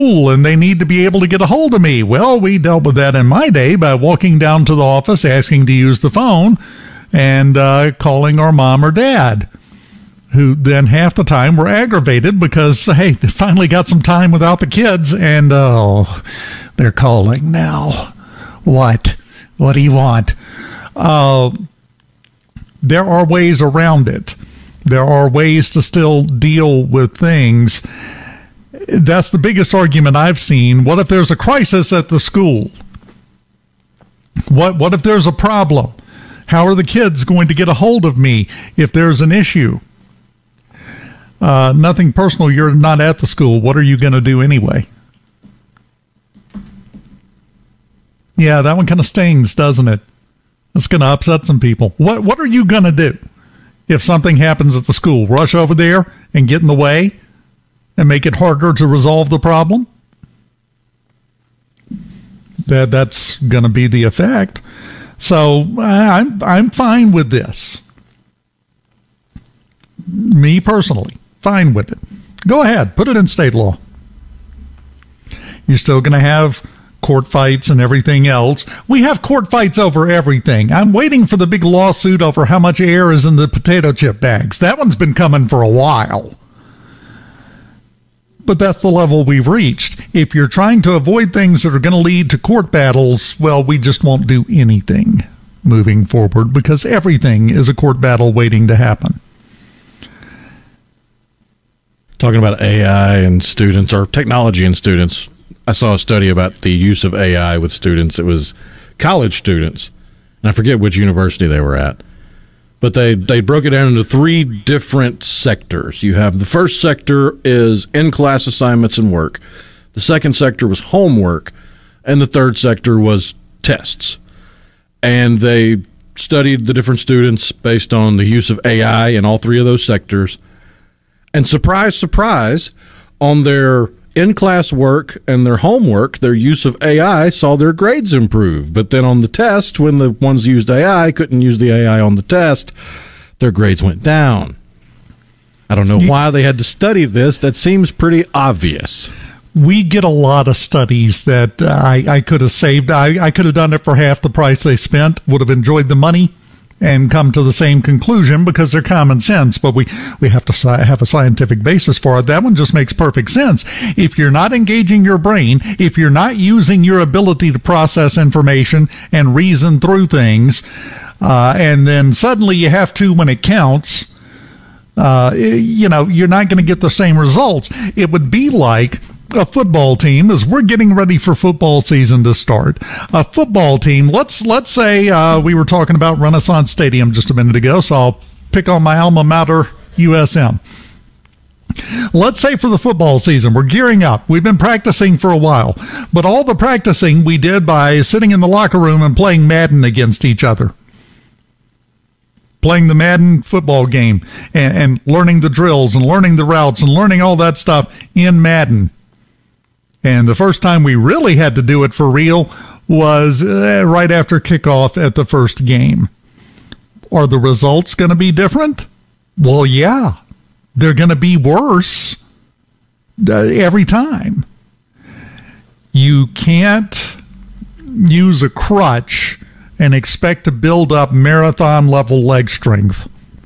and they need to be able to get a hold of me. Well, we dealt with that in my day by walking down to the office, asking to use the phone, and calling our mom or dad, who then half the time were aggravated because, hey, they finally got some time without the kids, and, they're calling now. What? What do you want? There are ways around it. There are ways to still deal with things. That's the biggest argument I've seen. What if there's a crisis at the school? What if there's a problem? How are the kids going to get a hold of me if there's an issue? Nothing personal. You're not at the school. What are you going to do anyway? Yeah, that one kind of stings, doesn't it? It's going to upset some people. What are you going to do if something happens at the school? Rush over there and get in the way and make it harder to resolve the problem? That's going to be the effect. So I'm fine with this. Me personally, fine with it. Go ahead, put it in state law. You're still going to have court fights and everything else. We have court fights over everything. I'm waiting for the big lawsuit over how much air is in the potato chip bags. That one's been coming for a while. But that's the level we've reached. If you're trying to avoid things that are going to lead to court battles, well, we just won't do anything moving forward because everything is a court battle waiting to happen. Talking about AI and students, or technology and students, I saw a study about the use of AI with students. It was college students, and I forget which university they were at. But they broke it down into three different sectors. You have the first sector is in-class assignments and work. The second sector was homework. And the third sector was tests. And they studied the different students based on the use of AI in all three of those sectors. And surprise, surprise, on their in-class work and their homework, their use of AI saw their grades improve. But then on the test, when the ones used AI couldn't use the AI on the test, their grades went down. I don't know why they had to study this. That seems pretty obvious. We get a lot of studies that I could have saved. I could have done it for half the price they spent, would have enjoyed the money, and come to the same conclusion because they're common sense, but we have to have a scientific basis for it. That one just makes perfect sense. If you're not engaging your brain, if you're not using your ability to process information and reason through things, and then suddenly you have to when it counts, you're not going to get the same results. It would be like a football team, as we're getting ready for football season to start. A football team, let's say we were talking about Renaissance Stadium just a minute ago, so I'll pick on my alma mater, USM. Let's say for the football season, we're gearing up. We've been practicing for a while, but all the practicing we did by sitting in the locker room and playing Madden against each other. Playing the Madden football game and learning the drills and learning the routes and learning all that stuff in Madden. And the first time we really had to do it for real was right after kickoff at the first game. Are the results going to be different? Well, yeah. They're going to be worse every time. You can't use a crutch and expect to build up marathon-level leg strength.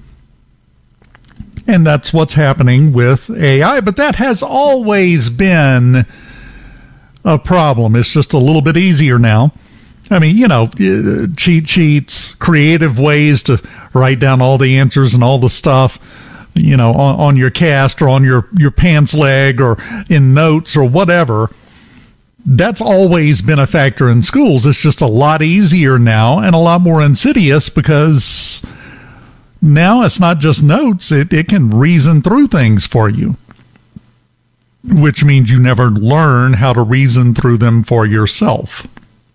And that's what's happening with AI. But that has always been a problem. It's just a little bit easier now. I mean, cheat sheets, creative ways to write down all the answers and all the stuff, on your cast or on your pants leg or in notes or whatever. That's always been a factor in schools. It's just a lot easier now and a lot more insidious because now it's not just notes. It can reason through things for you, which means you never learn how to reason through them for yourself.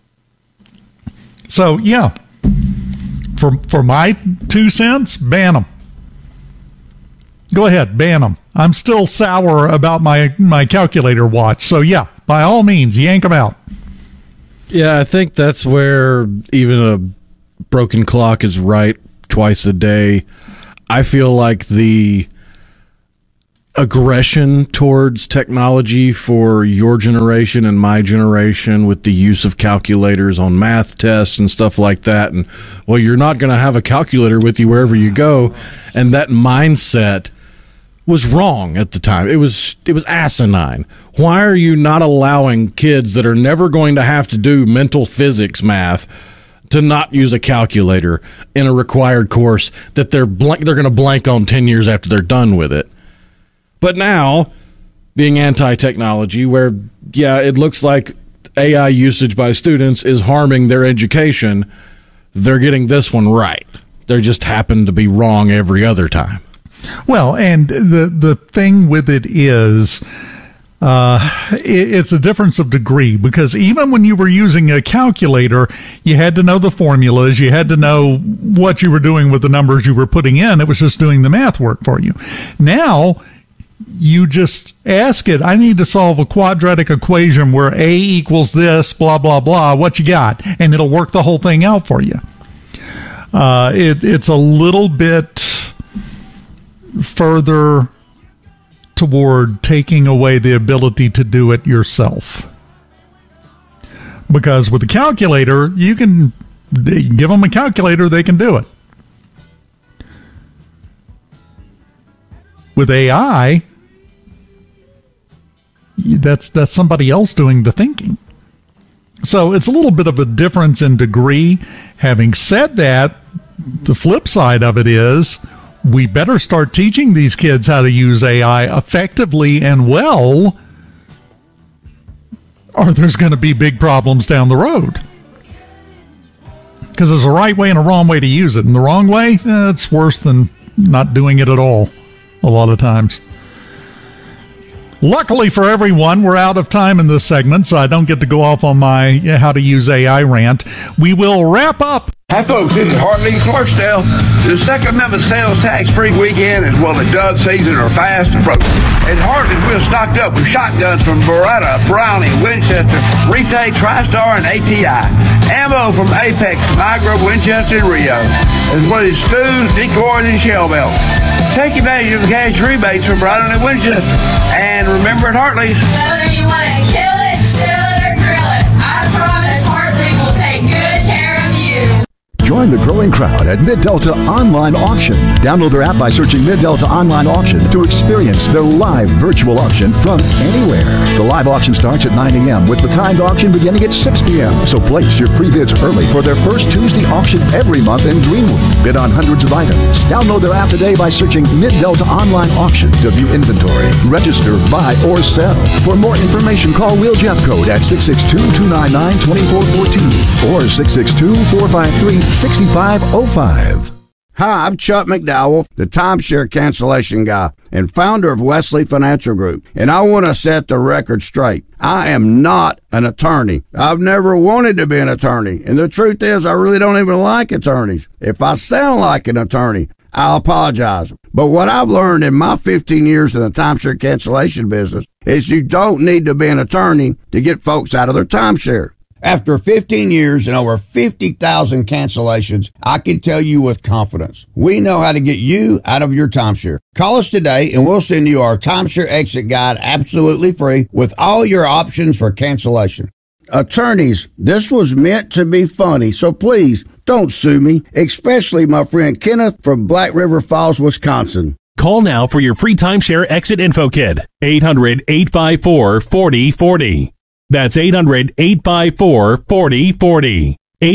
So, yeah, for my 2 cents, ban them. Go ahead, ban them. I'm still sour about my calculator watch. So, yeah, by all means, yank them out. Yeah, I think that's where even a broken clock is right twice a day. I feel like the aggression towards technology for your generation and my generation with the use of calculators on math tests and stuff like that. And, well, you're not going to have a calculator with you wherever you go. And that mindset was wrong at the time. It was asinine. Why are you not allowing kids that are never going to have to do mental physics math to not use a calculator in a required course that they're going to blank on 10 years after they're done with it? But now, being anti-technology, where, yeah, it looks like AI usage by students is harming their education, they're getting this one right. They just happen to be wrong every other time. Well, and the thing with it is, it's a difference of degree, because even when you were using a calculator, you had to know the formulas, you had to know what you were doing with the numbers you were putting in. It was just doing the math work for you. Now, you just ask it, I need to solve a quadratic equation where A equals this, blah, blah, blah, what you got? And it'll work the whole thing out for you. It's a little bit further toward taking away the ability to do it yourself. Because with a calculator, you can give them a calculator, they can do it. With AI, that's somebody else doing the thinking. So it's a little bit of a difference in degree. Having said that, the flip side of it is we better start teaching these kids how to use AI effectively and well, or there's going to be big problems down the road. Because there's a right way and a wrong way to use it. And the wrong way, it's worse than not doing it at all a lot of times. Luckily for everyone, we're out of time in this segment, so I don't get to go off on my how to use AI rant. We will wrap up. Hi, folks. This is Hartley Clarksdale. The Second Amendment sales tax-free weekend as well as dove season are fast approaching. At Hartley, we're stocked up with shotguns from Beretta, Browning, Winchester, Retake, TriStar, and ATI. Ammo from Apex, Niagara, Winchester, and Rio, as well as stews, decoys, and shell belts. Take advantage of the cash rebates from Browning and Winchester. And remember at Hartley's, whether you want to kill it, chill it, or grill it, I promise Hartley will take good care of you. Join the growing crowd at Mid-Delta Online Auction. Download their app by searching Mid-Delta Online Auction to experience their live virtual auction from anywhere. The live auction starts at 9 a.m. with the timed auction beginning at 6 p.m. So place your pre-bids early for their first Tuesday auction every month in Greenwood. Bid on hundreds of items. Download their app today by searching Mid-Delta Online Auction to view inventory, register, buy, or sell. For more information, call Will Jeffcoat at 662-299-2414 or 662-453-6505. Hi, I'm Chuck McDowell, the timeshare cancellation guy and founder of Wesley Financial Group, and I want to set the record straight. I am not an attorney. I've never wanted to be an attorney, and the truth is I really don't even like attorneys. If I sound like an attorney, I'll apologize. But what I've learned in my 15 years in the timeshare cancellation business is you don't need to be an attorney to get folks out of their timeshare. After 15 years and over 50,000 cancellations, I can tell you with confidence, we know how to get you out of your timeshare. Call us today and we'll send you our timeshare exit guide absolutely free with all your options for cancellation. Attorneys, this was meant to be funny, so please don't sue me, especially my friend Kenneth from Black River Falls, Wisconsin. Call now for your free timeshare exit info kit. 800-854-4040. That's 800-854-4040.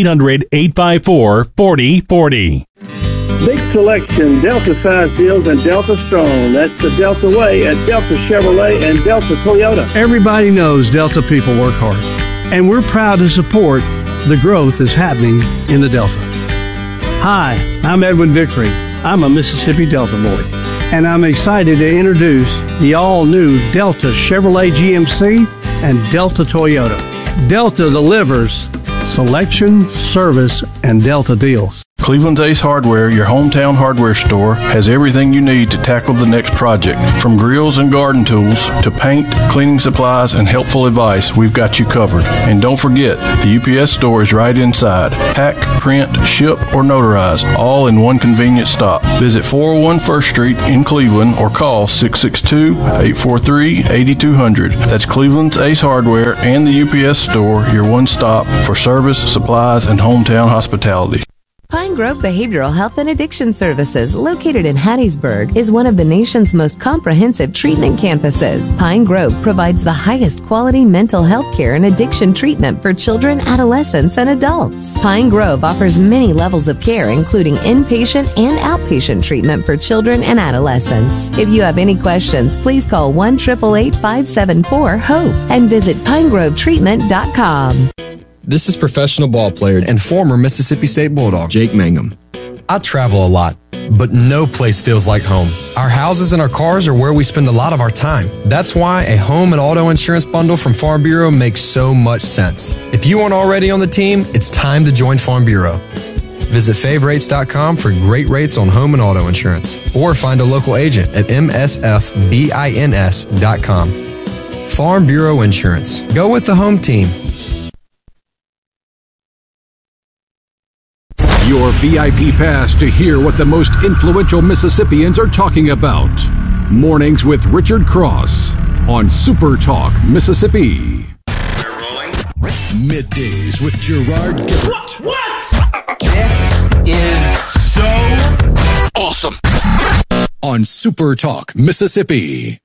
800-854-4040. Big selection, Delta size deals, and Delta strong. That's the Delta way at Delta Chevrolet and Delta Toyota. Everybody knows Delta people work hard, and we're proud to support the growth that's happening in the Delta. Hi, I'm Edwin Vickery. I'm a Mississippi Delta boy, and I'm excited to introduce the all-new Delta Chevrolet GMC and Delta Toyota. Delta delivers selection, service, and Delta deals. Cleveland's Ace Hardware, your hometown hardware store, has everything you need to tackle the next project. From grills and garden tools to paint, cleaning supplies, and helpful advice, we've got you covered. And don't forget, the UPS store is right inside. Pack, print, ship, or notarize, all in one convenient stop. Visit 401 First Street in Cleveland or call 662-843-8200. That's Cleveland's Ace Hardware and the UPS store, your one stop for service, supplies, and hometown hospitality. Pine Grove Behavioral Health and Addiction Services, located in Hattiesburg, is one of the nation's most comprehensive treatment campuses. Pine Grove provides the highest quality mental health care and addiction treatment for children, adolescents, and adults. Pine Grove offers many levels of care, including inpatient and outpatient treatment for children and adolescents. If you have any questions, please call 1-888-574-HOPE and visit pinegrovetreatment.com. This is professional ball player and former Mississippi State Bulldog, Jake Mangum. I travel a lot, but no place feels like home. Our houses and our cars are where we spend a lot of our time. That's why a home and auto insurance bundle from Farm Bureau makes so much sense. If you aren't already on the team, it's time to join Farm Bureau. Visit favrates.com for great rates on home and auto insurance, or find a local agent at msfbins.com. Farm Bureau Insurance. Go with the home team. Your VIP pass to hear what the most influential Mississippians are talking about. Mornings with Richard Cross on Super Talk Mississippi. We're rolling. Middays with Gerard Gibbert. What? This is so awesome. On Super Talk Mississippi.